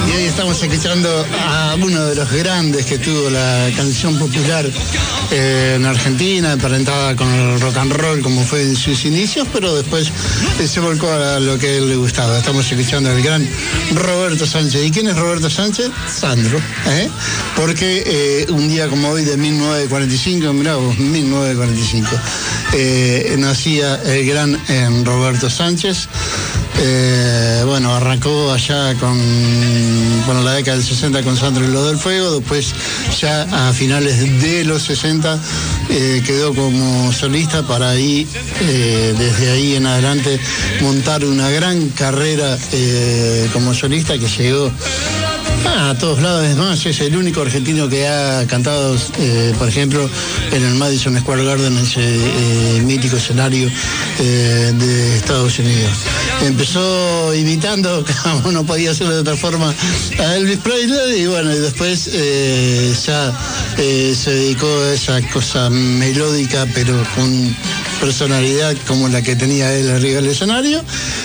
Y hoy estamos escuchando a uno de los grandes que tuvo la canción popular en Argentina, emparentada con el rock and roll como fue en sus inicios, pero después se volcó a lo que a él le gustaba. Estamos escuchando al gran Roberto Sánchez. ¿Y quién es Roberto Sánchez? Sandro, porque un día como hoy de 1945, mirá vos, 1945, nacía el gran Roberto Sánchez. Bueno, arrancó allá con la década del 60 con Sandro y los del Fuego, después ya a finales de los 60 quedó como solista para ahí, desde ahí en adelante, montar una gran carrera como solista que llegó a todos lados. Es más, es el único argentino que ha cantado, por ejemplo, en el Madison Square Garden, ese mítico escenario de Estados Unidos. Empezó imitando, como no podía hacerlo de otra forma, a Elvis Presley, y bueno, y después ya se dedicó a esa cosa melódica, pero con personalidad como la que tenía él arriba del escenario.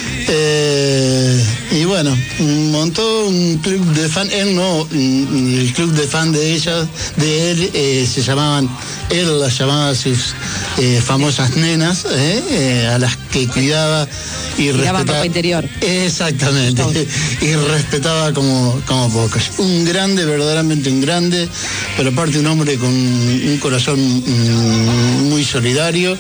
Y bueno, montó un club de fan. Él no, el club de fan de él él las llamaba sus famosas nenas, a las que cuidaba y respetaba. Ropa interior. Exactamente. Y respetaba como pocos. Un grande, verdaderamente un grande, pero aparte un hombre con un corazón muy solidario.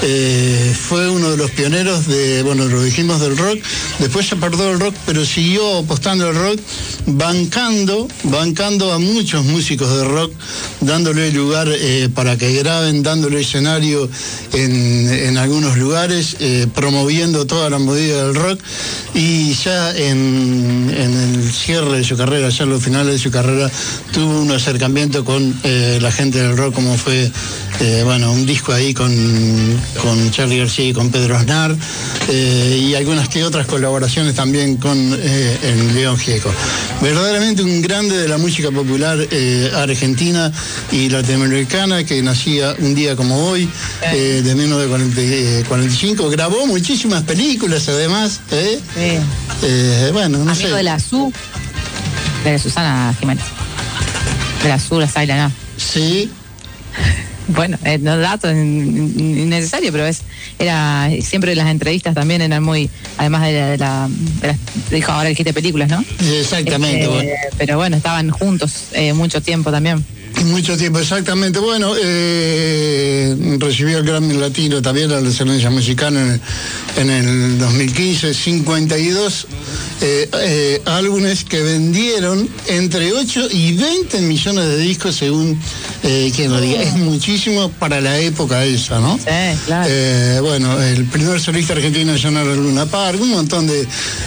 Fue uno de los pioneros lo dijimos, del rock. Después se apartó del rock, pero siguió apostando al rock, bancando a muchos músicos de rock, dándole lugar para que graben, dándole escenario en algunos lugares, promoviendo toda la movida del rock. Y ya en el cierre de su carrera, ya en los finales de su carrera, tuvo un acercamiento con la gente del rock, como fue un disco ahí con Charly García y con Pedro Aznar, y algunas que otras colaboraciones también con el León Gieco. Verdaderamente un grande de la música popular argentina y latinoamericana, que nacía un día como hoy, de 1945. Grabó muchísimas películas además. No sé. Amigo de la SU, de Susana Jiménez. De la SU, la Sailana. Sí. Bueno, no dato innecesario, pero era siempre las entrevistas también eran muy, además de la dijo ahora dijiste películas, ¿no? Exactamente. Bueno. Pero bueno, estaban juntos mucho tiempo también. Mucho tiempo, exactamente. Bueno, recibió el Grammy Latino también a la excelencia musical en el 2015, 52 álbumes que vendieron entre 8 y 20 millones de discos, según quien lo diga. Es muchísimo para la época esa, ¿no? Sí, claro. El primer solista argentino en llenar el Luna Park, un montón de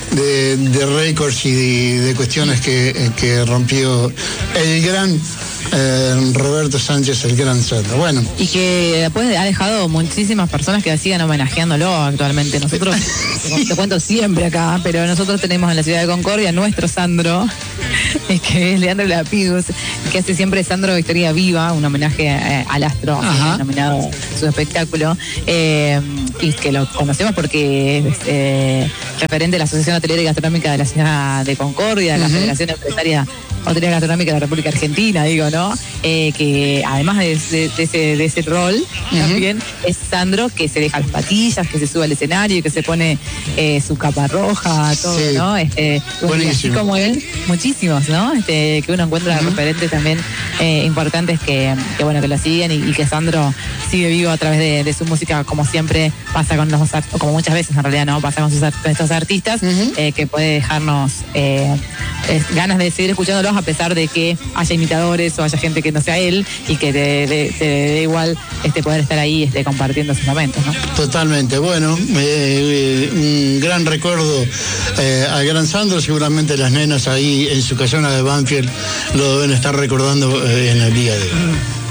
récords y de cuestiones que rompió el gran Roberto Sánchez, el gran Sandro. Bueno. Y que después ha dejado muchísimas personas que siguen homenajeándolo actualmente. Nosotros, te cuento siempre acá, pero nosotros tenemos en la ciudad de Concordia nuestro Sandro, que es Leandro Lapidus, que hace siempre Sandro Victoria Viva, un homenaje al astro nominado su espectáculo, y que lo conocemos porque es referente de la Asociación Hotelera y Gastronómica de la ciudad de Concordia, la Federación Empresaria Hotelera Gastronómica de la República Argentina, ¿no? Que además de ese rol, también es Sandro que se deja las patillas, que se sube al escenario, que se pone su capa roja, todo, sí. ¿No? Buenísimo. Así como él, muchísimos, ¿no? Que uno encuentra referentes también importantes que lo siguen y que Sandro sigue vivo a través de su música, como siempre pasa con o como muchas veces en realidad, ¿no? Pasa con estos artistas, que puede dejarnos ganas de seguir escuchándolos a pesar de que haya imitadores o haya gente que no sea él y que te dé igual poder estar ahí compartiendo sus momentos, ¿no? Totalmente. Bueno, un gran recuerdo al gran Sandro. Seguramente las nenas ahí en su casona de Banfield lo deben estar recordando en el día de hoy.